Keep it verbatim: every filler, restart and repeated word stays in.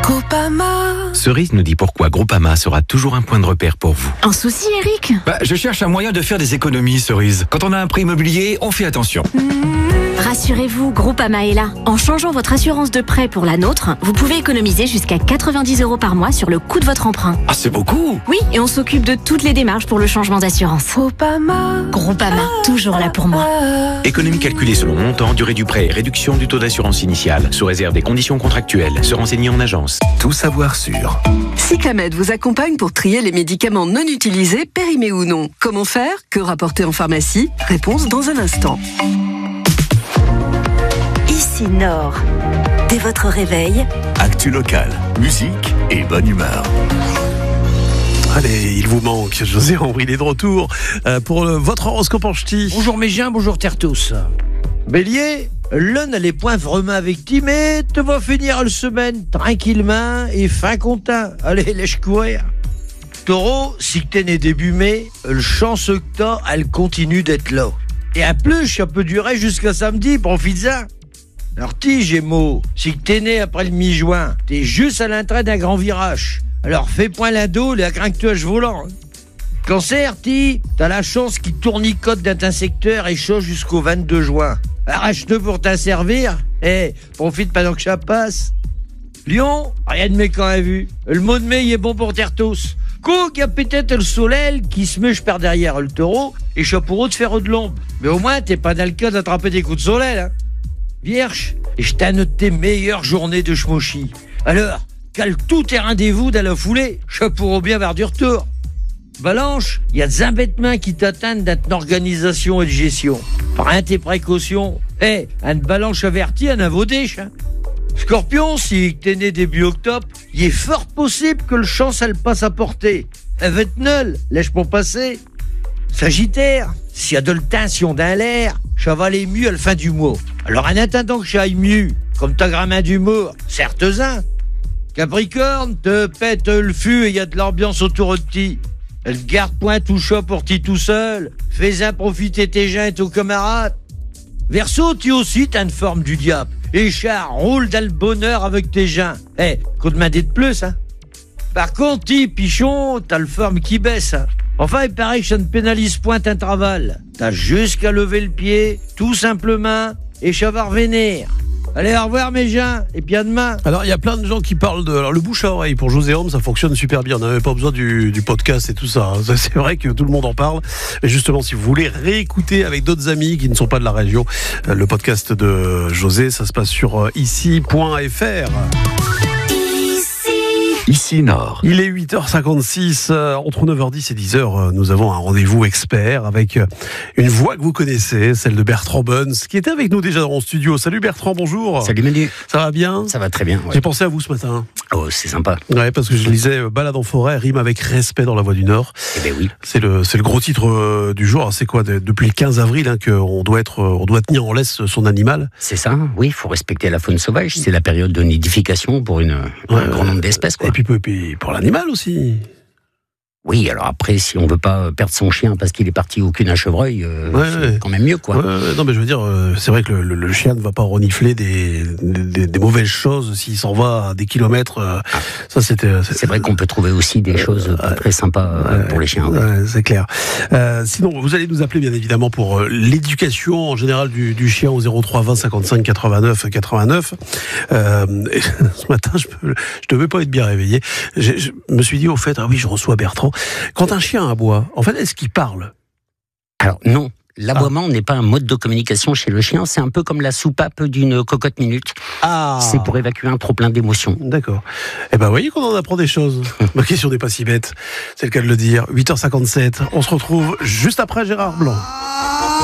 Groupama. Cerise nous dit pourquoi Groupama sera toujours un point de repère pour vous. Un souci, Eric ? Bah, je cherche un moyen de faire des économies, Cerise. Quand on a un prêt immobilier, on fait attention. Rassurez-vous, Groupama est là. En changeant votre assurance de prêt pour la nôtre, vous pouvez économiser jusqu'à quatre-vingt-dix euros par mois sur le coût de votre emprunt. Ah, c'est beaucoup! Oui, et on s'occupe de toutes les démarches pour le changement d'assurance. Groupama. Groupama, toujours là pour moi. Économie calculée selon montant, durée du prêt et réduction du taux d'assurance initiale, sous réserve des conditions contractuelles. Se renseigner en agence. Tout savoir sur. Cyclamed vous accompagne pour trier les médicaments non utilisés, périmés ou non. Comment faire? Que rapporter en pharmacie? Réponse dans un instant. Ici Nord. Dès votre réveil, Actu locale, musique et bonne humeur. Allez, il vous manque. José Henry, il est de retour euh, pour le, votre horoscope en ch'ti. Bonjour mes gens, bonjour terre tous. Bélier, l'un n'allait point vraiment avec ti, mais te va finir la semaine tranquillement et fin content. Allez, lèche courir. Taureau, si que t'es né début mai, le chance que t'as, elle continue d'être là. Et à plus, ça peut durer jusqu'à samedi, profite-en. Alors ti, Gémeaux, si que t'es né après le mi-juin, t'es juste à l'entrée d'un grand virage. Alors fais point l'ado, la grinque-toi volant. Cancer, ti, t'as la chance qui tournicote dans un secteur et chaud jusqu'au vingt-deux juin. Arrache-le pour t'en servir. Eh, profite pendant que ça passe. Lion, rien de mécant à vue. Le mois de mai, il est bon pour terre tous. Cook, y a peut-être le soleil qui se mûche par derrière le taureau et chapeau de faire de l'ombre. Mais au moins, t'es pas dans le cas d'attraper des coups de soleil, hein. Vierge, et je t'ai noté meilleure journée de schmochi. Alors, cale tous tes rendez-vous dans la foulée, chapeau bien vers du retour. Balance, il y a des embêtements qui t'attendent dans ton organisation et de gestion. Prends tes précautions. Eh, hey, un balance averti, un avodèche, hein. Scorpion, si t'es né début octobre, il est fort possible que le chance elle passe à portée. Un vingt-neuf, lèche pour passer. Sagittaire, s'il y a de la tension dans l'air, ça va aller mieux à la fin du mois. Alors en attendant que ça aille mieux, comme ta gramin d'humour, certes-en. Capricorne, te pète le fût et il y a de l'ambiance autour de ti. Elle garde point tout chaud pour ti tout seul. Fais-en profiter tes gens et tes camarades. Verseau, tu aussi t'as une forme du diable. Et char, roule dans le bonheur avec tes gens. Eh, hey, coup de main de plus, hein. Par contre, ti, pichon, t'as le forme qui baisse, hein. Enfin, il paraît que ça ne pénalise point un travail. T'as juste qu'à lever le pied, tout simplement, et ça va revenir. Allez, au revoir mes gens, et puis à demain. Alors, il y a plein de gens qui parlent de... Alors, le bouche à oreille pour José Homme, ça fonctionne super bien. On n'avait pas besoin du, du podcast et tout ça. C'est vrai que tout le monde en parle. Mais justement, si vous voulez réécouter avec d'autres amis qui ne sont pas de la région, le podcast de José, ça se passe sur ici point f r. Ici Nord. Il est huit heures cinquante-six, euh, entre neuf heures dix et dix heures, euh, nous avons un rendez-vous expert avec euh, une voix que vous connaissez, celle de Bertrand Buns, qui était avec nous déjà en studio. Salut Bertrand, bonjour. Salut Manu. Ça va bien? Ça va très bien, ouais. J'ai pensé à vous ce matin. Oh, c'est sympa. Ouais, parce que je lisais euh, Balade en forêt, rime avec respect dans la voix du Nord. Eh ben oui. C'est le, c'est le gros titre euh, du jour. Alors, c'est quoi, de, depuis le quinze avril, hein, qu'on doit être, euh, on doit tenir en laisse son animal? C'est ça, oui, il faut respecter la faune sauvage. C'est la période de nidification pour une, ouais, un grand nombre d'espèces, quoi. Et puis, puis pour l'animal aussi. Oui, alors après, si on veut pas perdre son chien parce qu'il est parti au cul d'un chevreuil, euh, ouais, c'est ouais. quand même mieux, quoi. Ouais, non, mais je veux dire, euh, c'est vrai que le, le, le chien ne va pas renifler des, des, des mauvaises choses s'il s'en va à des kilomètres. Euh, ah. Ça, c'était. C'est, c'est vrai qu'on peut trouver aussi des choses euh, très sympas euh, ouais, pour les chiens. Ouais. Ouais, c'est clair. Euh, sinon, vous allez nous appeler bien évidemment pour euh, l'éducation en général du, du chien au zéro trois vingt cinquante-cinq quatre-vingt-neuf quatre-vingt-neuf. Euh, et, ce matin, je ne devais pas être bien réveillé. Je, je me suis dit au fait, ah oui, je reçois Bertrand. Quand un chien aboie, en fait, est-ce qu'il parle? Alors non, l'aboiement ah. n'est pas un mode de communication chez le chien, c'est un peu comme la soupape d'une cocotte minute. Ah. C'est pour évacuer un trop-plein d'émotions. D'accord. Eh ben, vous voyez qu'on en apprend des choses. Ma question n'est pas si bête, c'est le cas de le dire. huit heures cinquante-sept, on se retrouve juste après Gérard Blanc.